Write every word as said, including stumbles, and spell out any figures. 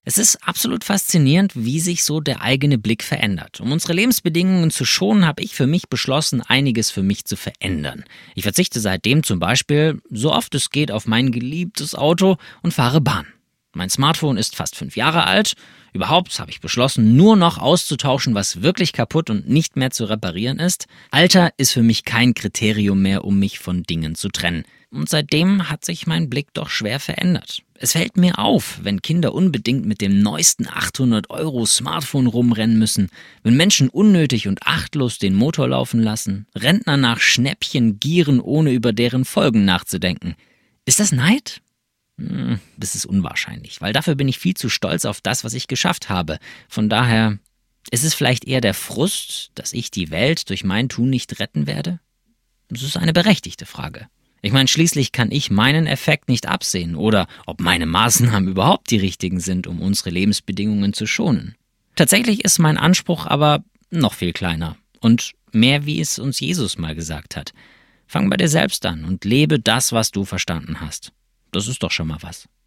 Es ist absolut faszinierend, wie sich so der eigene Blick verändert. Um unsere Lebensbedingungen zu schonen, habe ich für mich beschlossen, einiges für mich zu verändern. Ich verzichte seitdem zum Beispiel, so oft es geht, auf mein geliebtes Auto und fahre Bahn. Mein Smartphone ist fast fünf Jahre alt. Überhaupt habe ich beschlossen, nur noch auszutauschen, was wirklich kaputt und nicht mehr zu reparieren ist. Alter ist für mich kein Kriterium mehr, um mich von Dingen zu trennen. Und seitdem hat sich mein Blick doch schwer verändert. Es fällt mir auf, wenn Kinder unbedingt mit dem neuesten achthundert Euro Smartphone rumrennen müssen, wenn Menschen unnötig und achtlos den Motor laufen lassen, Rentner nach Schnäppchen gieren, ohne über deren Folgen nachzudenken. Ist das Neid? Hm, das ist unwahrscheinlich, weil dafür bin ich viel zu stolz auf das, was ich geschafft habe. Von daher ist es vielleicht eher der Frust, dass ich die Welt durch mein Tun nicht retten werde? Das ist eine berechtigte Frage. Ich meine, schließlich kann ich meinen Effekt nicht absehen oder ob meine Maßnahmen überhaupt die richtigen sind, um unsere Lebensbedingungen zu schonen. Tatsächlich ist mein Anspruch aber noch viel kleiner und mehr, wie es uns Jesus mal gesagt hat. Fang bei dir selbst an und lebe das, was du verstanden hast. Das ist doch schon mal was.